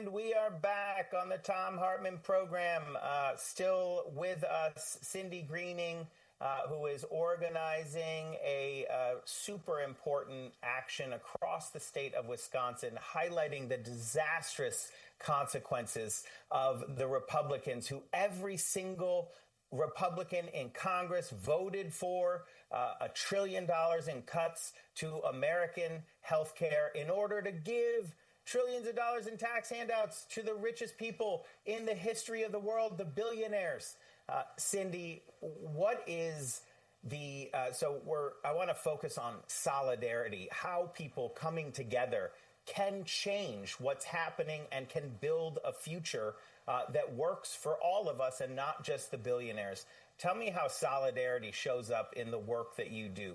And we are back on the Thom Hartmann program. Still with us, Cindy Greening, who is organizing a super important action across the state of Wisconsin, highlighting the disastrous consequences of the Republicans who every single Republican in Congress voted for $1 trillion in cuts to American health care in order to give trillions of dollars in tax handouts to the richest people in the history of the world, the billionaires. Cindy, what is I want to focus on solidarity, how people coming together can change what's happening and can build a future that works for all of us and not just the billionaires. Tell me how solidarity shows up in the work that you do.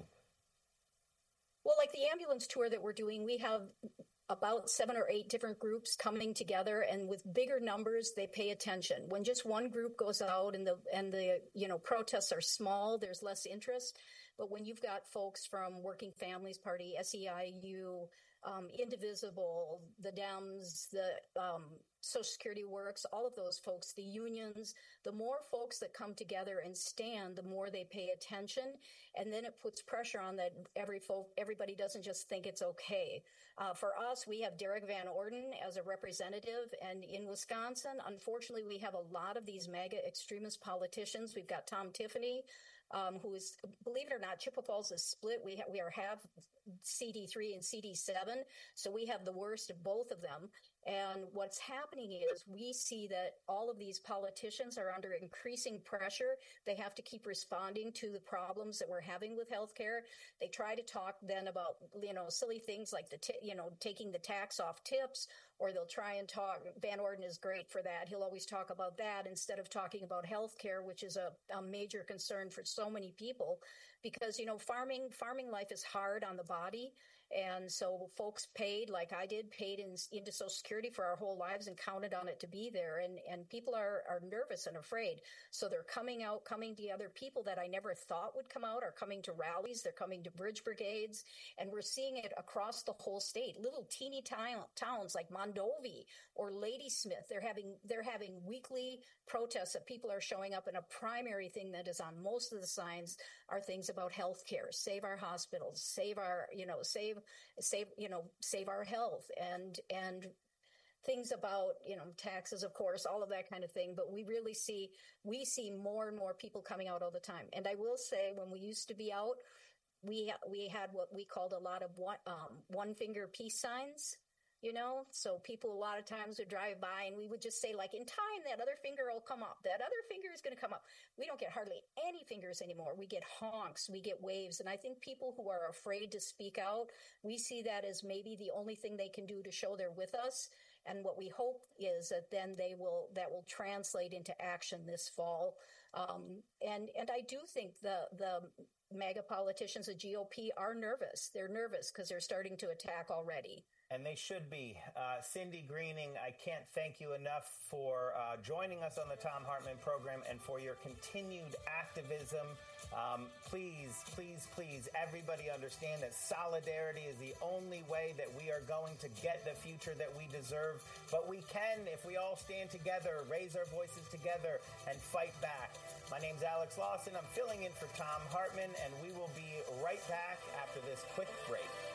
Well, like the ambulance tour that we're doing, we have about 7 or 8 different groups coming together, and with bigger numbers, they pay attention. When just one group goes out and the protests are small, there's less interest. But when you've got folks from Working Families Party, SEIU, Indivisible, the Dems, the Social Security Works, all of those folks, the unions, the more folks that come together and stand, the more they pay attention. And then it puts pressure on that everybody doesn't just think it's okay. For us, we have Derek Van Orden as a representative. And in Wisconsin, unfortunately, we have a lot of these MAGA extremist politicians. We've got Tom Tiffany, who is, believe it or not, Chippewa Falls is split. We have CD3 and CD7. So we have the worst of both of them. And what's happening is we see that all of these politicians are under increasing pressure. They have to keep responding to the problems that we're having with healthcare. They try to talk then about, silly things like taking the tax off tips, or they'll try and talk. Van Orden is great for that. He'll always talk about that instead of talking about healthcare, which is a major concern for so many people, because, farming life is hard on the body. And so folks paid, like I did, paid into Social Security for our whole lives and counted on it to be there. And people are nervous and afraid. So they're coming together. People that I never thought would come out are coming to rallies. They're coming to bridge brigades. And we're seeing it across the whole state. Little teeny towns like Mondovi or Ladysmith, they're having weekly protests that people are showing up. And a primary thing that is on most of the signs are things about healthcare. Save our hospitals, save our, save our health, and things about, taxes, of course, all of that kind of thing. But we see more and more people coming out all the time. And I will say, when we used to be out, we had what we called a lot of one finger peace signs. So people a lot of times would drive by and we would just say, like, in time, that other finger will come up. That other finger is going to come up. We don't get hardly any fingers anymore. We get honks, we get waves. And I think people who are afraid to speak out, we see that as maybe the only thing they can do to show they're with us. And what we hope is that then that will translate into action this fall. And I do think the MAGA politicians, the GOP, are nervous. They're nervous because they're starting to attack already. And they should be. Cindy Greening, I can't thank you enough for joining us on the Thom Hartmann program and for your continued activism. Please, please, please, everybody understand that solidarity is the only way that we are going to get the future that we deserve. But we can, if we all stand together, raise our voices together, and fight back. My name's Alex Lawson. I'm filling in for Thom Hartmann, and we will be right back after this quick break.